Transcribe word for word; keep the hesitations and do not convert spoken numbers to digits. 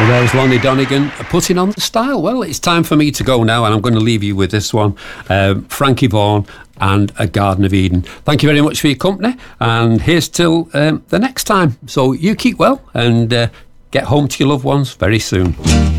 Well, there's Lonnie Donegan putting on the style. Well, it's time for me to go now, and I'm going to leave you with this one. Um, Frankie Vaughan and A Garden of Eden. Thank you very much for your company, and here's till um, the next time. So you keep well and uh, get home to your loved ones very soon.